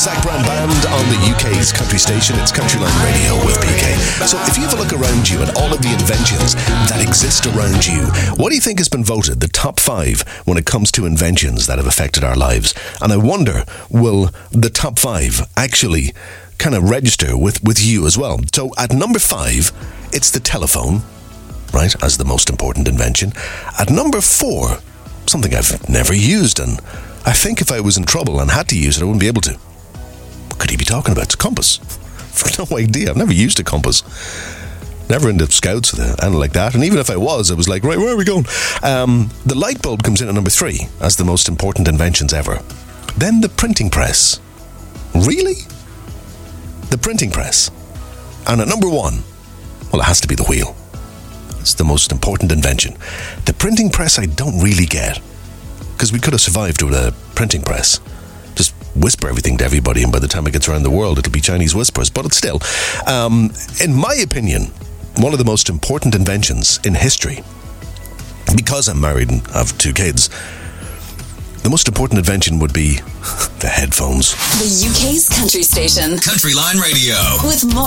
Zach Brown Band on the UK's country station. It's Countryline Radio with PK. So if you have a look around you at all of the inventions that exist around you, what do you think has been voted the top 5 when it comes to inventions that have affected our lives? And I wonder, will the top 5 actually kind of register with you as well? So at number 5, it's the telephone, right, as the most important invention. At number 4, something I've never used, and I think if I was in trouble and had to use it, I wouldn't be able to. What could he be talking about? It's a compass. I've no idea. I've never used a compass. Never into scouts or anything like that. And even if I was like, right, where are we going? The light bulb comes in at number 3 as the most important inventions ever. Then the printing press. Really? The printing press. And at number 1, well, it has to be the wheel. It's the most important invention. The printing press I don't really get, because we could have survived with a printing press. Just whisper everything to everybody, and by the time it gets around the world, it'll be Chinese whispers. But it's still, in my opinion, one of the most important inventions in history. Because I'm married and have 2 kids, the most important invention would be the headphones. The UK's country station. Countryline Radio. With more